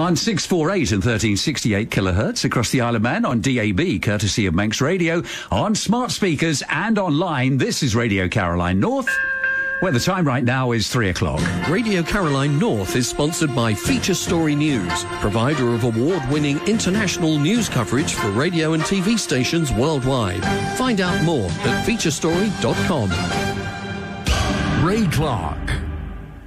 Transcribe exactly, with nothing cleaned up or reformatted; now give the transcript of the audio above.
On six forty-eight and thirteen sixty-eight kilohertz across the Isle of Man, on D A B, courtesy of Manx Radio, on smart speakers and online. This is Radio Caroline North, where the time right now is three o'clock. Radio Caroline North is sponsored by Feature Story News, provider of award-winning international news coverage for radio and T V stations worldwide. Find out more at feature story dot com. Ray Clark.